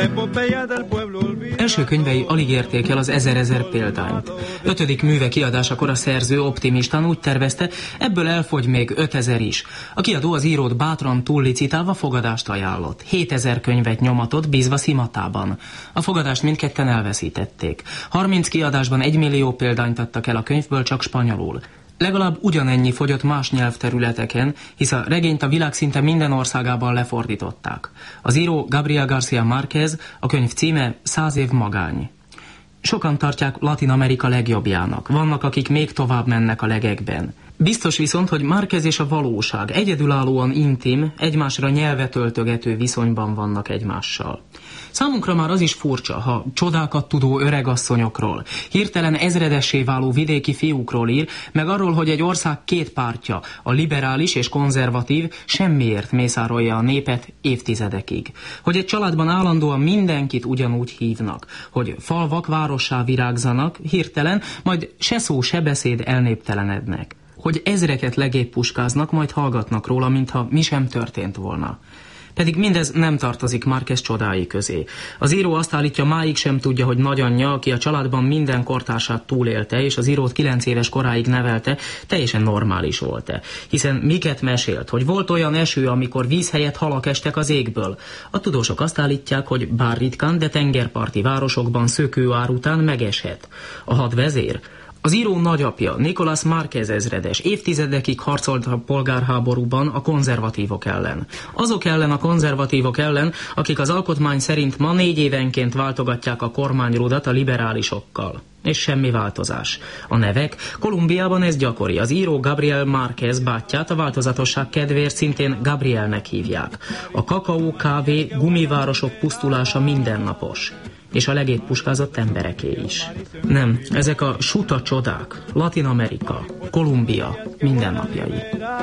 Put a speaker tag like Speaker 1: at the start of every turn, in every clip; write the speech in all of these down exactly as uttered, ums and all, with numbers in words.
Speaker 1: Első könyvei alig érték el az ezer-ezer példányt. Ötödik műve kiadásakor a szerző optimistán úgy tervezte, ebből elfogy még ötezer is. A kiadó az írót bátran túllicitálva fogadást ajánlott. hétezer könyvet nyomatott, bízva szimatában. A fogadást mindketten elveszítették. harminc kiadásban egy millió példányt adtak el a könyvből csak spanyolul. Legalább ugyanennyi fogyott más nyelvterületeken, hisz a regényt a világ szinte minden országában lefordították. Az író Gabriel García Márquez, a könyv címe Száz év magány. Sokan tartják Latin Amerika legjobbjának, vannak, akik még tovább mennek a legekben. Biztos viszont, hogy Márquez és a valóság egyedülállóan intim, egymásra nyelvet öltögető viszonyban vannak egymással. Számunkra már az is furcsa, ha csodákat tudó öregasszonyokról, hirtelen ezredessé váló vidéki fiúkról ír, meg arról, hogy egy ország két pártja, a liberális és konzervatív, semmiért mészárolja a népet évtizedekig. Hogy egy családban állandóan mindenkit ugyanúgy hívnak, hogy falvak várossá virágzanak, hirtelen, majd se szó, se beszéd elnéptelenednek. Hogy ezreket legébb puskáznak, majd hallgatnak róla, mintha mi sem történt volna. Pedig mindez nem tartozik Márquez csodái közé. Az író azt állítja, máig sem tudja, hogy nagyanyja, aki a családban minden kortársát túlélte, és az írót kilenc éves koráig nevelte, teljesen normális volt-e. Hiszen miket mesélt, hogy volt olyan eső, amikor víz helyett halak estek az égből. A tudósok azt állítják, hogy bár ritkán, de tengerparti városokban szökőár után megeshet. A hadvezér? Az író nagyapja, Nicolás Márquez ezredes évtizedekig harcolt a polgárháborúban a konzervatívok ellen. Azok ellen a konzervatívok ellen, akik az alkotmány szerint ma négy évenként váltogatják a kormányrudat a liberálisokkal. És semmi változás. A nevek? Kolumbiában ez gyakori. Az író Gabriel Márquez bátyját a változatosság kedvéért szintén Gabrielnek hívják. A kakaó, kávé, gumivárosok pusztulása mindennapos. És a legébb puskázott embereké is. Nem, ezek a suta csodák, Latin Amerika, Kolumbia mindennapjai.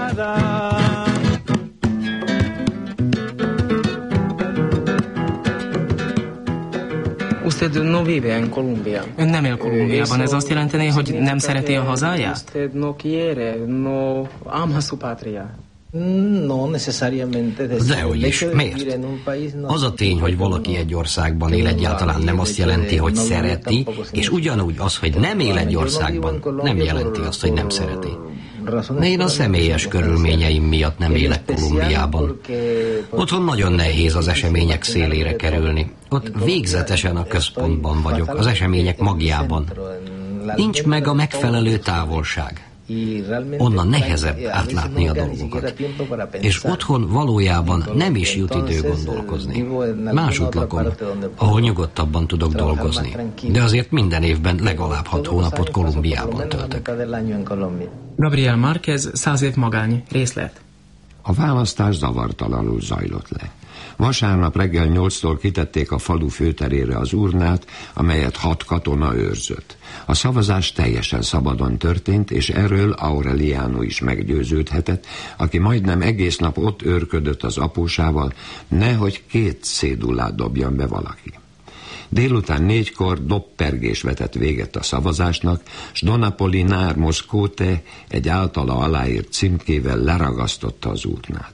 Speaker 2: Usted no vive en Colombia.
Speaker 1: Ön nem él Kolumbiában, ez azt jelenteni, hogy nem szereti a hazáját?
Speaker 2: Usted no quiere, no ama su patria.
Speaker 3: Dehogy is. Miért? Az a tény, hogy valaki egy országban él, egyáltalán nem azt jelenti, hogy szereti, és ugyanúgy az, hogy nem él egy országban, nem jelenti azt, hogy nem szereti. Én a személyes körülményeim miatt nem élek Kolumbiában. Otthon nagyon nehéz az események szélére kerülni. Ott végzetesen a központban vagyok, az események magjában. Nincs meg a megfelelő távolság. Onnan nehezebb átlátni a dolgokat. És otthon valójában nem is jut idő gondolkozni. Másút lakom, ahol nyugodtabban tudok dolgozni. De azért minden évben legalább hat hónapot Kolumbiában töltök.
Speaker 1: Gabriel Márquez, Száz év magány, részlet.
Speaker 4: A választás zavartalanul zajlott le. Vasárnap reggel nyolctól kitették a falu főterére az urnát, amelyet hat katona őrzött. A szavazás teljesen szabadon történt, és erről Aureliano is meggyőződhetett, aki majdnem egész nap ott őrködött az apósával, nehogy két cédulát dobjon be valaki. Délután négykor dobpergés vetett véget a szavazásnak, s Don Apolinar Moscote egy általa aláírt címkével leragasztotta az urnát.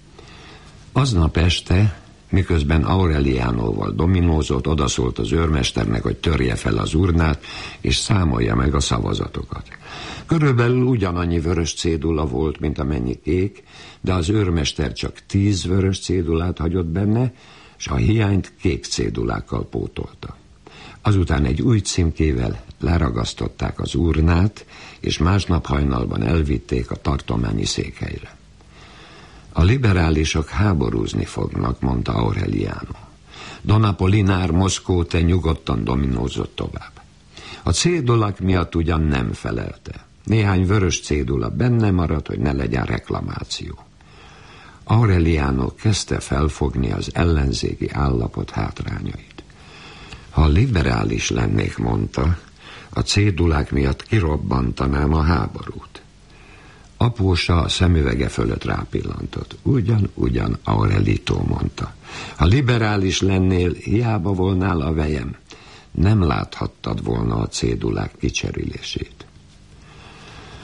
Speaker 4: Aznap este, miközben Aurelianoval dominózott, odaszólt az őrmesternek, hogy törje fel az urnát, és számolja meg a szavazatokat. Körülbelül ugyanannyi vörös cédula volt, mint amennyi kék, de az őrmester csak tíz vörös cédulát hagyott benne, s a hiányt kék cédulákkal pótolta. Azután egy új címkével leragasztották az urnát, és másnap hajnalban elvitték a tartományi székhelyre. A liberálisok háborúzni fognak, mondta Aureliano. Don Apolinar Moscote nyugodtan dominózott tovább. A cédulák miatt ugyan nem felelte. Néhány vörös cédula benne maradt, hogy ne legyen reklamáció. Aureliano kezdte felfogni az ellenzéki állapot hátrányait. Ha liberális lennék, mondta, a cédulák miatt kirobbantanám a háborút. Apósa a szemüvege fölött rápillantott. Ugyan, ugyan, Aurelito, mondta. Ha liberális lennél, hiába volnál a vejem. Nem láthattad volna a cédulák kicserélését.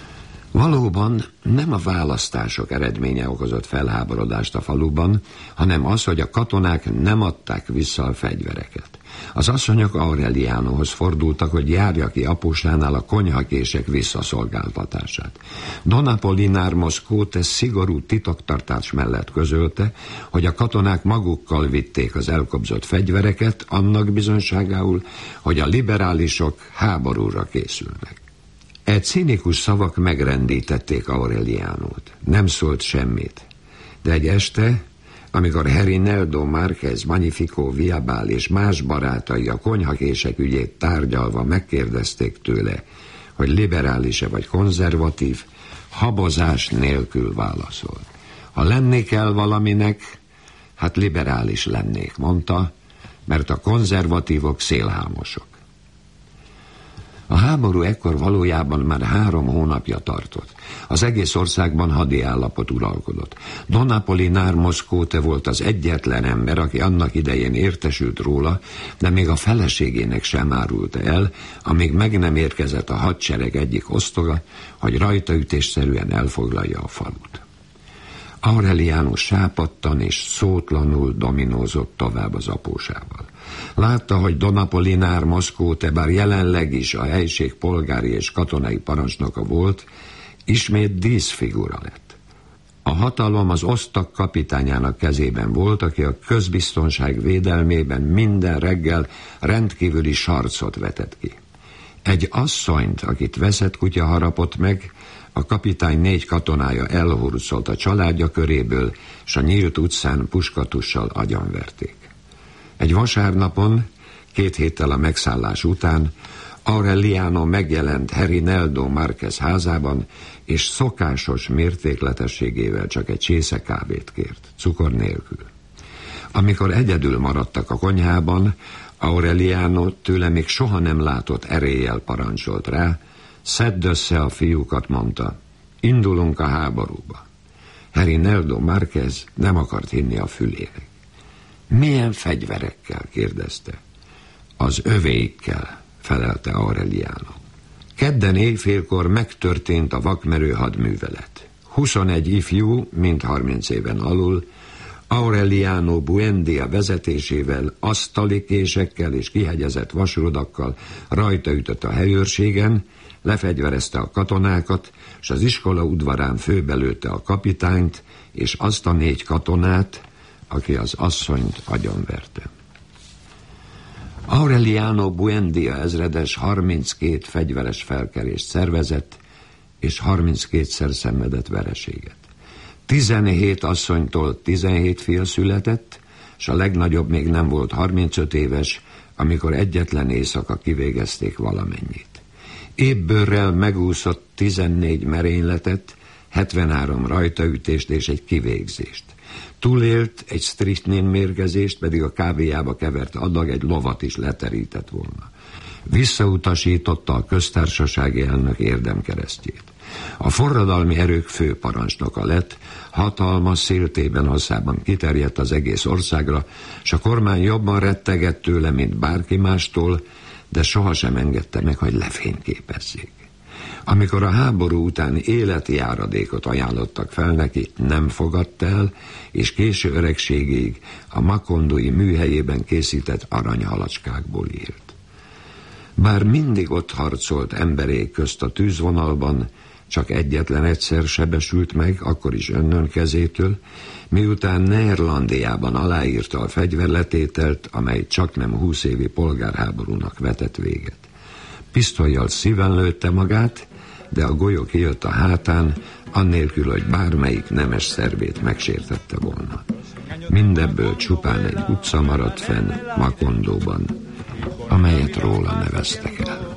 Speaker 4: Valóban nem a választások eredménye okozott felháborodást a faluban, hanem az, hogy a katonák nem adták vissza a fegyvereket. Az asszonyok Aurelianohoz fordultak, hogy járja ki apósánál a konyhakések visszaszolgáltatását. Don Apollinaire Moscote szigorú titoktartás mellett közölte, hogy a katonák magukkal vitték az elkobzott fegyvereket, annak bizonyságául, hogy a liberálisok háborúra készülnek. E cinikus szavak megrendítették Aurelianót. Nem szólt semmit. De egy este, amikor Harry Neldo Márquez, Magnifico Viabal és más barátai a konyhakések ügyét tárgyalva megkérdezték tőle, hogy liberális-e vagy konzervatív, habozás nélkül válaszolt. Ha lenni kell valaminek, hát liberális lennék, mondta, mert a konzervatívok szélhámosok. A háború ekkor valójában már három hónapja tartott. Az egész országban hadi állapot uralkodott. Don Apollinaire Moscote volt az egyetlen ember, aki annak idején értesült róla, de még a feleségének sem árulta el, amíg meg nem érkezett a hadsereg egyik osztoga, hogy rajtaütésszerűen elfoglalja a falut. Aureliano sápadtan és szótlanul dominózott tovább az apósával. Látta, hogy Don Apollinaire Moscote, bár jelenleg is a helység polgári és katonai parancsnoka volt, ismét díszfigura lett. A hatalom az osztag kapitányának kezében volt, aki a közbiztonság védelmében minden reggel rendkívüli sarcot vetett ki. Egy asszonyt, akit veszett kutya harapott meg, a kapitány négy katonája elhurcolt a családja köréből, s a nyílt utcán puskatussal agyonverték. Egy vasárnapon, két héttel a megszállás után, Aureliano megjelent Harry Neldo Márquez házában, és szokásos mértékletességével csak egy csésze kávét kért, cukor nélkül. Amikor egyedül maradtak a konyhában, Aureliano tőle még soha nem látott eréllyel parancsolt rá, szedd össze a fiúkat, mondta, indulunk a háborúba. Harry Neldo Márquez nem akart hinni a fülének. Milyen fegyverekkel? kérdezte. Az övéikkel, felelte Aureliano. Kedden éjfélkor megtörtént a vakmerő hadművelet. huszonegy ifjú, mint harminc éven alul, Aureliano Buendia vezetésével, asztalikésekkel és kihegyezett vasrudakkal rajtaütött a helyőrségen, lefegyverezte a katonákat, és az iskola udvarán főbelőtte a kapitányt, és azt a négy katonát, aki az asszonyt agyonverte. Aureliano Buendia ezredes harminckét fegyveres felkelést szervezett, és harminckétszer szenvedett vereséget. tizenhét asszonytól tizenhét fia született, és a legnagyobb még nem volt harmincöt éves, amikor egyetlen éjszaka kivégezték valamennyit. Épbőrrel megúszott tizennégy merényletet, hetvenhárom rajtaütést és egy kivégzést. Túlélt egy strychnin mérgezést, pedig a kávéjába kevert adag egy lovat is leterített volna. Visszautasította a köztársasági elnök érdemkeresztjét. A forradalmi erők főparancsnoka lett, hatalma széltében hosszában kiterjedt az egész országra, s a kormány jobban rettegett tőle, mint bárki mástól, de sohasem engedte meg, hogy lefényképezzék. Amikor a háború után életi járadékot ajánlottak fel neki, nem fogadta el, és késő öregségéig a makondói műhelyében készített aranyhalacskákból élt. Bár mindig ott harcolt emberék közt a tűzvonalban, csak egyetlen egyszer sebesült meg, akkor is önnön kezétől, miután Neerlandiában aláírta a fegyverletételt, amely csaknem húsz évi polgárháborúnak vetett véget. Pisztollyal szíven lőtte magát, de a golyó kijött a hátán, annélkül, hogy bármelyik nemes szervét megsértette volna. Mindebből csupán egy utca maradt fenn Makondóban, amelyet róla neveztek el.